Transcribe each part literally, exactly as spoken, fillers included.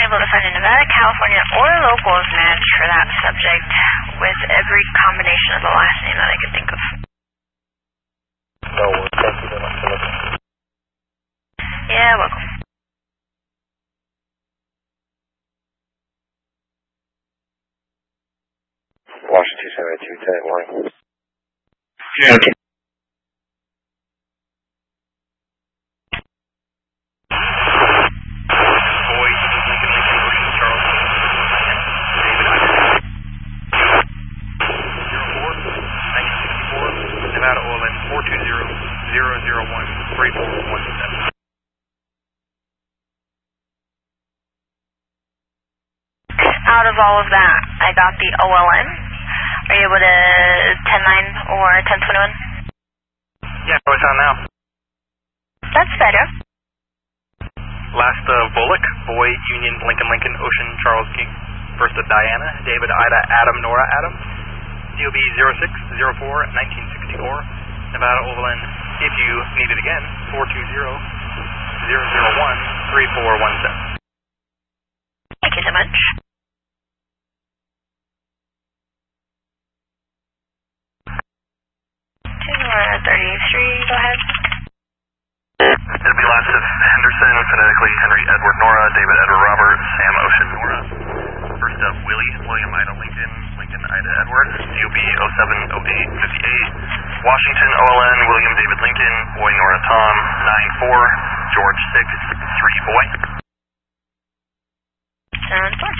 unable to find a Nevada, California, or locals match for that subject with every combination of the last name that I could think of. No worries. Thank you very much for looking. Yeah, welcome. Washington two seventy-two, ten morning. Yeah, okay. Nevada O L N four two zero zero zero one three four one seven. Out of all of that, I got the O L N. Are you able to ten nine or ten twenty-one? Yeah, it's on now. That's better. Last uh, Volek, Boy, Union, Lincoln, Lincoln, Ocean, Charles King. First of Diana, David, Ida, Adam, Nora, Adam. D O B zero six zero four nineteen sixty-four, Nevada O L N, if you need it again, four two zero zero zero one three four one seven. Thank you so much. two thirty-three, go ahead. It'll be last of Henderson, phonetically Henry, Edward, Nora, David, Edward, Robert, Sam, Ocean, Nora. First up, Willie, William, Ida, Lincoln, Lincoln, Ida, Edward, D O B oh seven oh eight fifty-eight, Washington, O L N, William, David, Lincoln, Boy, Nora, Tom, nine four, George, six three, Boy. Sounds fun.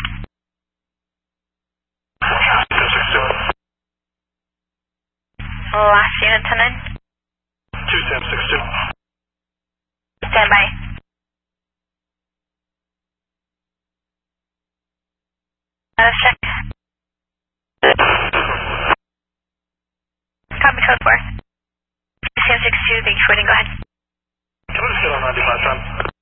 Last unit, ten nine. two Sam six two. Stand by. Let's check. Copy code four. Sam six two, thanks for waiting, go ahead. Can I just get on ninety-five time?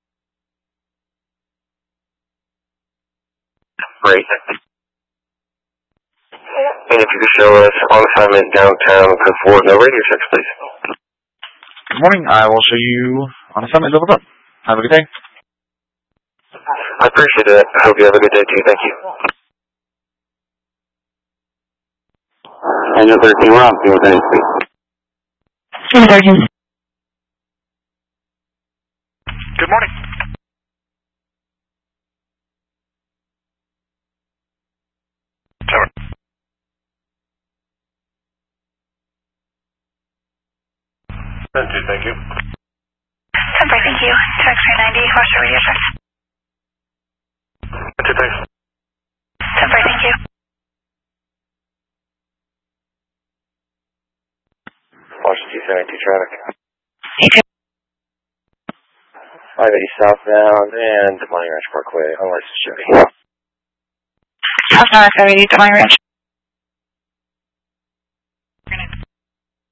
Great. And if you could show us on assignment downtown, code four, no radio checks, please. Good morning. I will show you on assignment level up. Have a good day. I appreciate it. I hope you have a good day too. Thank you. Angel thirteen, we're on simultaneous, please. Good morning. Tower. ten two, thank you. Temper, thank you. Track three ninety, watch the radio check. ten two, thanks. Temper, thank you. Washington two seventy-two traffic. Me too. five eighty southbound and Money Ranch Parkway. Unlicensed Chevy. Southbound five eighty to Money Ranch.